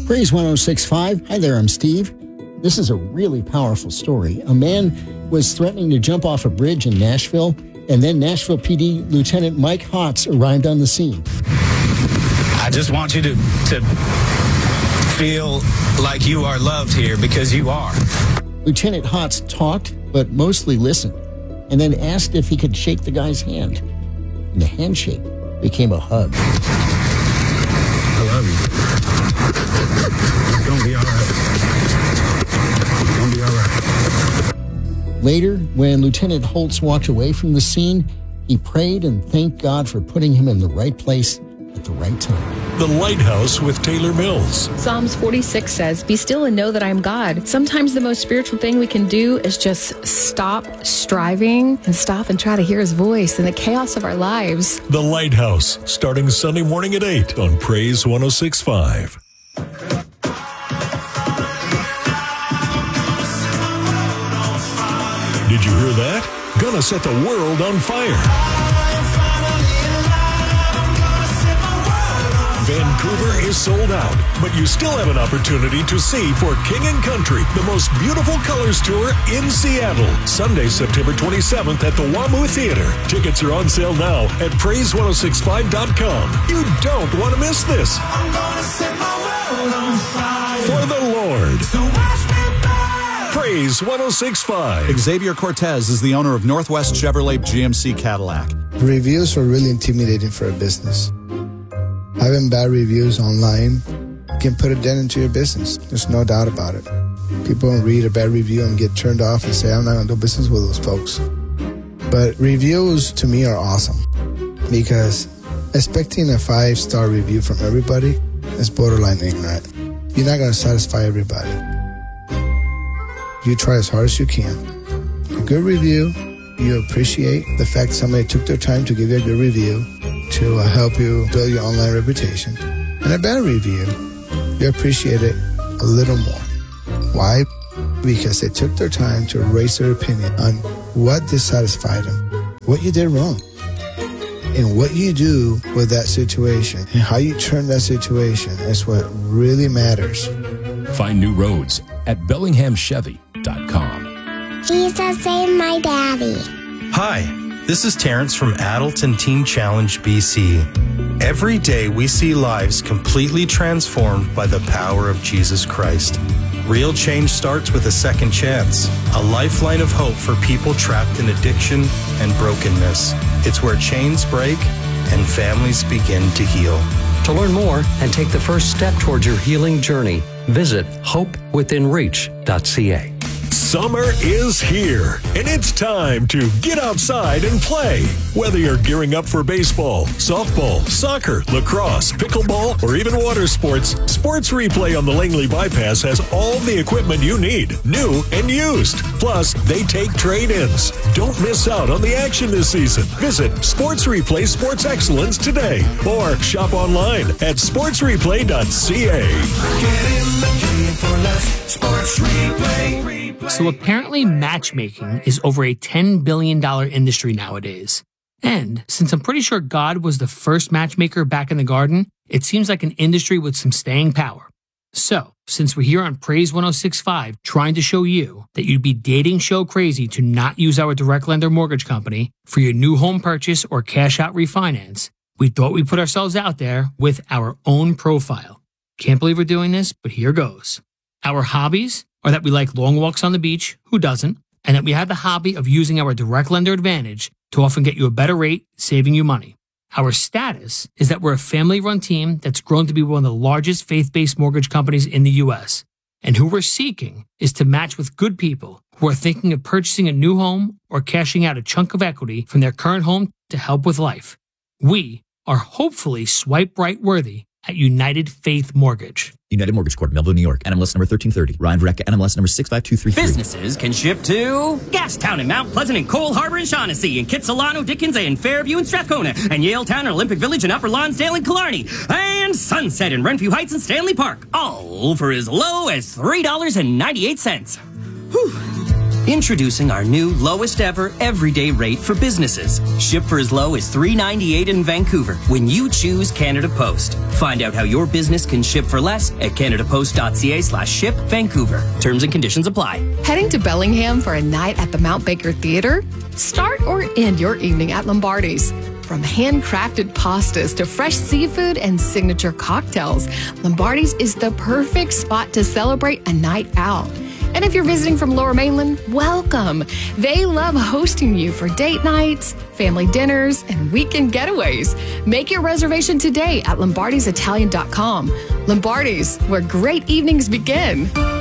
Praise 106.5. Hi there, I'm Steve. This is a really powerful story. A man was threatening to jump off a bridge in Nashville, and then Nashville PD Lieutenant Mike Hotz arrived on the scene. I just want you to feel like you are loved here, because you are. Lieutenant Hotz talked, but mostly listened, and then asked if he could shake the guy's hand. And the handshake became a hug. I love you. It's gonna be all right. It's gonna be all right. Later, when Lieutenant Holtz walked away from the scene, he prayed and thanked God for putting him in the right place at the right time. The Lighthouse with Taylor Mills. Psalms 46 says, "Be still and know that I am God." Sometimes the most spiritual thing we can do is just stop striving and stop and try to hear his voice in the chaos of our lives. The Lighthouse, starting Sunday morning at 8 on Praise 106.5. Did you hear that? Gonna set the world on fire. Vancouver is sold out, but you still have an opportunity to see For King and Country, the most beautiful colors tour in Seattle. Sunday, September 27th at the WAMU Theater. Tickets are on sale now at praise1065.com. You don't want to miss this. I'm gonna set my world on fire. For the Lord. So watch me burn. Praise 106.5. Xavier Cortez is the owner of Northwest Chevrolet GMC Cadillac. Reviews are really intimidating for a business. Having bad reviews online can put a dent into your business. There's no doubt about it. People read a bad review and get turned off and say, I'm not going to do business with those folks. But reviews to me are awesome, because expecting a 5-star review from everybody is borderline ignorant. You're not going to satisfy everybody. You try as hard as you can. A good review, you appreciate the fact somebody took their time to give you a good review to help you build your online reputation. And a bad review, you appreciate it a little more. Why? Because they took their time to raise their opinion on what dissatisfied them, what you did wrong, and what you do with that situation, and how you turn that situation is what really matters. Find new roads at BellinghamChevy.com. Jesus saved my daddy. Hi, this is Terrence from Addleton Teen Challenge, BC. Every day we see lives completely transformed by the power of Jesus Christ. Real change starts with a second chance, a lifeline of hope for people trapped in addiction and brokenness. It's where chains break and families begin to heal. To learn more and take the first step towards your healing journey, visit hopewithinreach.ca. Summer is here, and it's time to get outside and play. Whether you're gearing up for baseball, softball, soccer, lacrosse, pickleball, or even water sports, Sports Replay on the Langley Bypass has all the equipment you need, new and used. Plus, they take trade-ins. Don't miss out on the action this season. Visit Sports Replay Sports Excellence today, or shop online at sportsreplay.ca. Get in the game for less. Sports Replay. So apparently matchmaking is over a $10 billion industry nowadays. And since I'm pretty sure God was the first matchmaker back in the garden, it seems like an industry with some staying power. So, since we're here on Praise 106.5 trying to show you that you'd be dating show crazy to not use our direct lender mortgage company for your new home purchase or cash out refinance, we thought we'd put ourselves out there with our own profile. Can't believe we're doing this, but here goes. Our hobbies are that we like long walks on the beach, who doesn't, and that we have the hobby of using our direct lender advantage to often get you a better rate, saving you money. Our status is that we're a family-run team that's grown to be one of the largest faith-based mortgage companies in the U.S., and who we're seeking is to match with good people who are thinking of purchasing a new home or cashing out a chunk of equity from their current home to help with life. We are hopefully swipe right worthy at United Faith Mortgage. United Mortgage Corp, Melville, New York. NMLS number 1330. Ryan Vreck, NMLS number 65233. Businesses can ship to Gastown and Mount Pleasant and Cole Harbor and Shaughnessy and Kitsilano, Dickens and Fairview and Strathcona and Yaletown and Olympic Village and Upper Lonsdale and Killarney and Sunset and Renfrew Heights and Stanley Park, all for as low as $3.98. Whew. Introducing our new lowest ever everyday rate for businesses. Ship for as low as $3.98 in Vancouver when you choose Canada Post. Find out how your business can ship for less at canadapost.ca/ship Vancouver. Terms and conditions apply. Heading to Bellingham for a night at the Mount Baker Theatre? Start or end your evening at Lombardi's. From handcrafted pastas to fresh seafood and signature cocktails, Lombardi's is the perfect spot to celebrate a night out. And if you're visiting from Lower Mainland, welcome. They love hosting you for date nights, family dinners, and weekend getaways. Make your reservation today at lombardisitalian.com. Lombardi's, where great evenings begin.